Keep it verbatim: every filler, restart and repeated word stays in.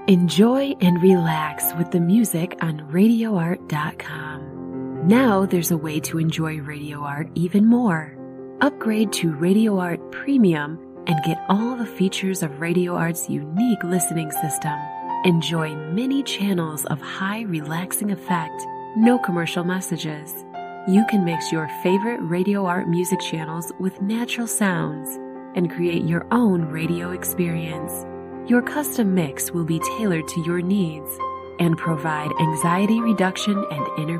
Enjoy and relax with the music on radio art dot com. Now there's a way to enjoy Radio Art even more. Upgrade to Radio Art Premium and get all the features of Radio Art's unique listening system. Enjoy many channels of high relaxing effect, no commercial messages. You can mix your favorite Radio Art music channels with natural sounds and create your own radio experience. Your custom mix will be tailored to your needs and provide anxiety reduction and inner